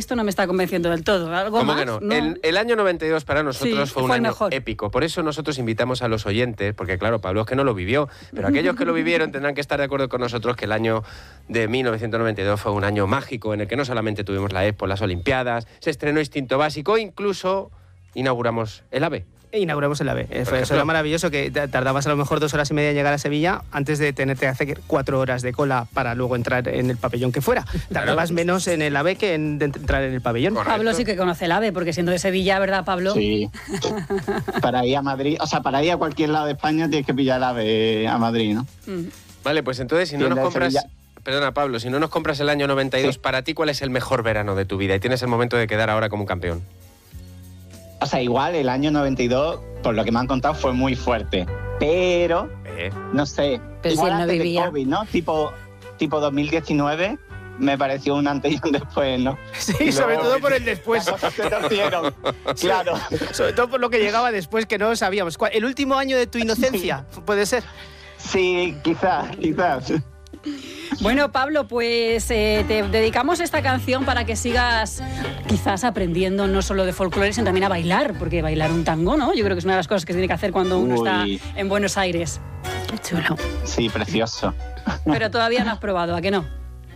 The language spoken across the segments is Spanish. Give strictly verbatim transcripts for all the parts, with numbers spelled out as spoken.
esto no me está convenciendo del todo. ¿Algo ¿Cómo más? que no? no. El, el año noventa y dos para nosotros Sí, fue un fue el año mejor. épico. Por eso nosotros invitamos a los oyentes, porque claro, Pablo es que no lo vivió, pero aquellos que lo vivieron tendrán que estar de acuerdo con nosotros que el año de mil novecientos noventa y dos fue un año mágico en el que no solamente tuvimos la Expo, las Olimpiadas, se estrenó Instinto Básico, incluso inauguramos el AVE. E inauguramos el AVE. Fue, eso era maravilloso, que tardabas a lo mejor dos horas y media en llegar a Sevilla antes de tenerte que hacer cuatro horas de cola para luego entrar en el pabellón que fuera. Tardabas menos en el AVE que en de entrar en el pabellón. Correcto. Pablo sí que conoce el AVE, porque siendo de Sevilla, ¿verdad, Pablo? Sí. Para ir a Madrid, o sea, para ir a cualquier lado de España tienes que pillar el AVE a Madrid, ¿no? Mm. Vale, pues entonces si no nos compras... Sevilla. Perdona, Pablo, si no nos compras el año noventa y dos, sí. Para ti, ¿cuál es el mejor verano de tu vida? Y tienes el momento de quedar ahora como un campeón. O sea, igual el año noventa y dos, por lo que me han contado, fue muy fuerte. Pero, eh. no sé, pero igual si no antes vivía. de COVID, ¿no? Tipo, tipo dos mil diecinueve, me pareció un antes y un después, ¿no? Sí, y sobre luego, todo por el después. Se torcieron, claro. Sobre todo por lo que llegaba después, que no sabíamos. ¿El último año de tu inocencia? ¿Puede ser? Sí, quizás, quizás. Bueno, Pablo, pues eh, te dedicamos esta canción para que sigas quizás aprendiendo no solo de folclore, sino también a bailar, porque bailar un tango, ¿no? Yo creo que es una de las cosas que se tiene que hacer cuando uno Uy. está en Buenos Aires. Qué chulo. Sí, precioso. Pero todavía no has probado, ¿a qué no?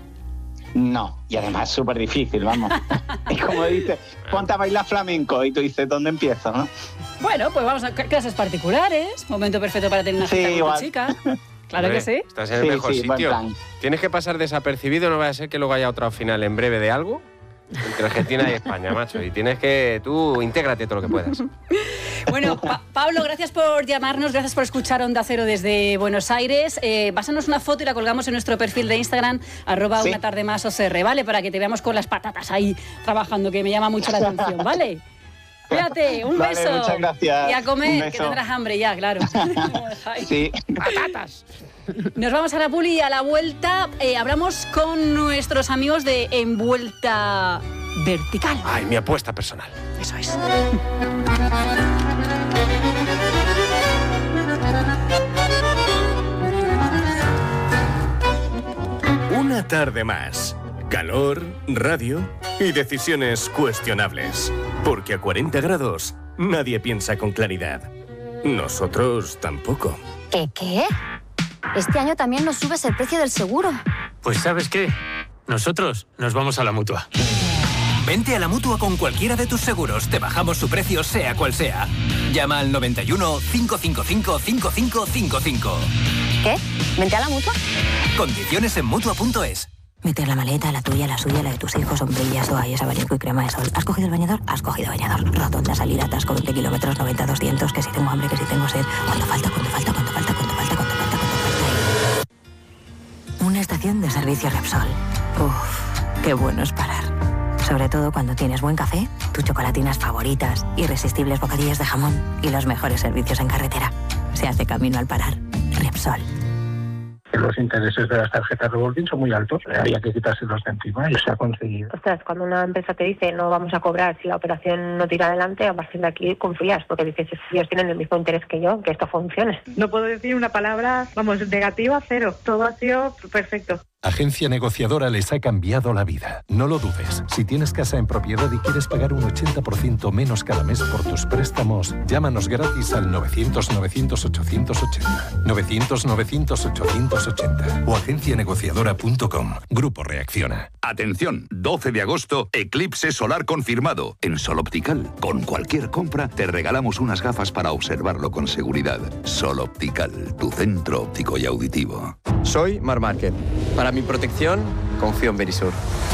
No, y además es súper difícil, vamos. Es como dices, ponte a bailar flamenco y tú dices, ¿dónde empiezo, no? Bueno, pues vamos a clases particulares, momento perfecto para tener una cita sí, con tu chica. Claro Hombre, que sí. Estás en el sí, mejor sí, sitio. Tienes que pasar desapercibido, no vaya a ser que luego haya otra final en breve de algo entre Argentina y España, macho. Y tienes que... Tú, intégrate todo lo que puedas. Bueno, pa Pablo, gracias por llamarnos, gracias por escuchar Onda Cero desde Buenos Aires. Eh, pásanos una foto y la colgamos en nuestro perfil de Instagram, arroba sí. una tarde más O C R, ¿vale? Para que te veamos con las patatas ahí trabajando, que me llama mucho la atención, ¿vale? Cuídate, un vale, beso. Muchas gracias. Y a comer, que tendrás hambre ya, claro. Sí. Patatas. Nos vamos a la publi y a la vuelta eh, hablamos con nuestros amigos de Envuelta Vertical. Ay, mi apuesta personal. Eso es. Una tarde más. Calor, radio y decisiones cuestionables. Porque a cuarenta grados nadie piensa con claridad. Nosotros tampoco. ¿Qué qué? Este año también nos subes el precio del seguro. Pues ¿sabes qué? Nosotros nos vamos a la Mutua. Vente a la Mutua con cualquiera de tus seguros. Te bajamos su precio sea cual sea. Llama al noventa y uno, cinco cinco cinco, cinco cinco cinco cinco. ¿Qué? ¿Vente a la Mutua? Condiciones en Mutua punto es. Meter la maleta, la tuya, la suya, la de tus hijos, sombrillas, toallas, abanico y crema de sol. ¿Has cogido el bañador? Has cogido bañador. Rotonda, salida, atasco, veinte kilómetros, noventa, doscientos, que si tengo hambre, que si tengo sed. ¿Cuánto falta? ¿Cuánto falta? ¿Cuánto falta? ¿Cuánto falta? ¿Cuánto falta? ¿Cuánto falta? Una estación de servicio Repsol. Uf, qué bueno es parar. Sobre todo cuando tienes buen café, tus chocolatinas favoritas, irresistibles bocadillos de jamón y los mejores servicios en carretera. Se hace camino al parar. Repsol. Los intereses de las tarjetas revolving son muy altos, había que quitárselos de encima y se ha conseguido. Ostras, cuando una empresa te dice no vamos a cobrar si la operación no tira adelante, a partir de aquí confías, porque dices, ellos tienen el mismo interés que yo, que esto funcione. No puedo decir una palabra, vamos, negativa, cero. Todo ha sido perfecto. Agencia Negociadora les ha cambiado la vida. No lo dudes. Si tienes casa en propiedad y quieres pagar un ochenta por ciento menos cada mes por tus préstamos, llámanos gratis al novecientos, novecientos, ochocientos ochenta. novecientos, novecientos, ochocientos ochenta. O agencia negociadora punto com. Grupo Reacciona. Atención, doce de agosto, eclipse solar confirmado. En Sol Optical, con cualquier compra, te regalamos unas gafas para observarlo con seguridad. Sol Optical, tu centro óptico y auditivo. Soy Mar Márquez. Para mi protección, confío en Verisur.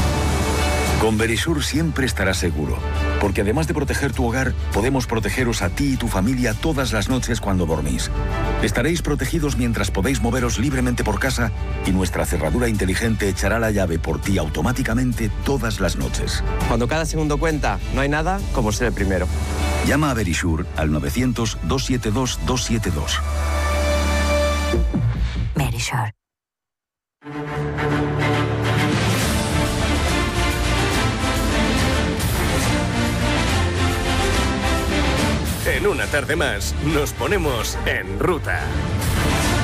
Con Verisur siempre estarás seguro, porque además de proteger tu hogar, podemos protegeros a ti y tu familia todas las noches cuando dormís. Estaréis protegidos mientras podéis moveros libremente por casa y nuestra cerradura inteligente echará la llave por ti automáticamente todas las noches. Cuando cada segundo cuenta, no hay nada como ser el primero. Llama a Verisur al novecientos, doscientos setenta y dos, doscientos setenta y dos. Verisur. En una tarde más, nos ponemos en ruta.